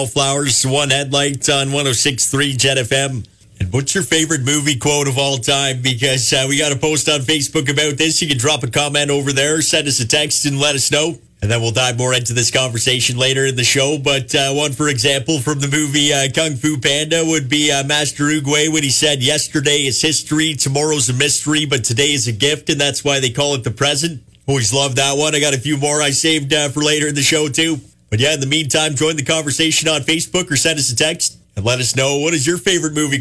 Flowers, one headlight on 106.3 Jet FM. And what's your favorite movie quote of all time? Because we got a post on Facebook about this. You can drop a comment over there, send us a text and let us know. And then we'll dive more into this conversation later in the show. But one, for example, from the movie Kung Fu Panda would be Master Oogway when he said, yesterday is history, tomorrow's a mystery, but today is a gift, and that's why they call it the present. Always love that one. I got a few more I saved for later in the show, too. But yeah, in the meantime, join the conversation on Facebook or send us a text and let us know what is your favorite movie